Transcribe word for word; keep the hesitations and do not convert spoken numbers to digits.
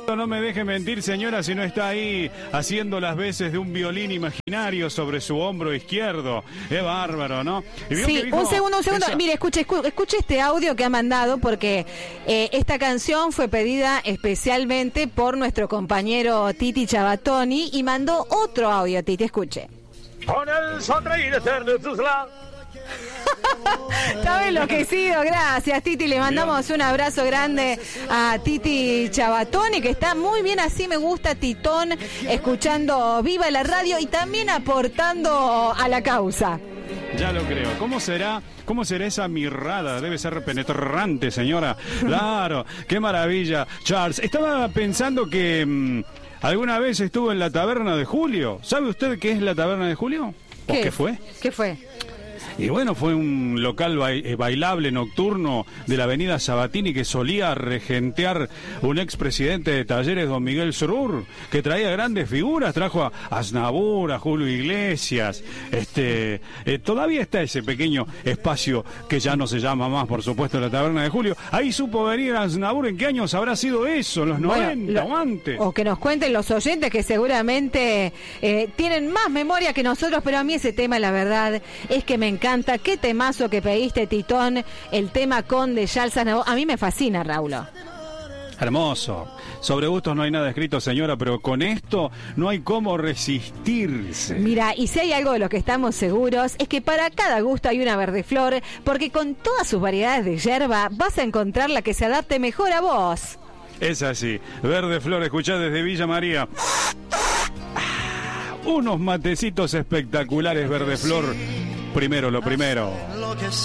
No me deje mentir, señora, si no está ahí haciendo las veces de un violín imaginario sobre su hombro izquierdo. Es bárbaro, ¿no? Sí, dijo, un segundo, un segundo. Esa... Mire, escuche, escuche este audio que ha mandado, porque eh, esta canción fue pedida especialmente por nuestro compañero Titi Chabatoni y mandó otro audio, Titi, escuche. Con el sonreír eterno de tus labios. Estaba enloquecido, gracias Titi, le mandamos un abrazo grande a Titi Chabatoni, que está muy bien, así me gusta Titón, escuchando Viva la Radio y también aportando a la causa. Ya lo creo. ¿Cómo será? ¿Cómo será esa mirrada? Debe ser penetrante, señora. Claro, qué maravilla. Charles, estaba pensando que mmm, alguna vez estuvo en la taberna de Julio. ¿Sabe usted qué es la taberna de Julio? ¿O ¿Qué, qué fue? ¿Qué fue? Y bueno, fue un local bailable nocturno de la avenida Sabatini que solía regentear un expresidente de Talleres, don Miguel Surur, que traía grandes figuras, trajo a Aznavour, a Julio Iglesias. Este, eh, todavía está ese pequeño espacio que ya no se llama más, por supuesto, la taberna de Julio. Ahí supo venir Aznavour. ¿En qué años habrá sido eso? ¿En los noventa bueno, lo, o antes? O que nos cuenten los oyentes que seguramente eh, tienen más memoria que nosotros, pero a mí ese tema, la verdad, es que me encanta. Qué temazo que pediste, Titón, el tema con de Charles Aznavour. A mí me fascina, Raúl. Hermoso. Sobre gustos no hay nada escrito, señora, pero con esto no hay cómo resistirse. Mira, y si hay algo de lo que estamos seguros, es que para cada gusto hay una verdeflor, porque con todas sus variedades de yerba vas a encontrar la que se adapte mejor a vos. Es así. Verdeflor, escuchá desde Villa María. Unos matecitos espectaculares, Verdeflor. Primero, lo primero.